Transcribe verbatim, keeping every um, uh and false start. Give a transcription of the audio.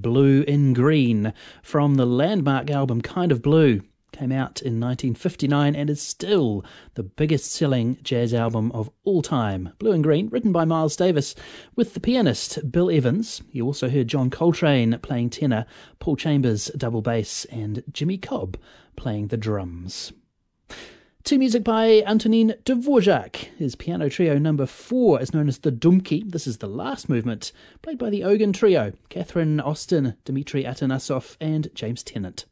Blue in Green, from the landmark album Kind of Blue. Came out in nineteen fifty-nine and is still the biggest-selling jazz album of all time. Blue in Green, written by Miles Davis, with the pianist Bill Evans. You also heard John Coltrane playing tenor, Paul Chambers double bass, and Jimmy Cobb playing the drums. To music by Antonin Dvorak. His piano trio number four is known as the Dumki. This is the last movement, played by the Ogun Trio, Catherine Austin, Dmitri Atanasov, and James Tennant.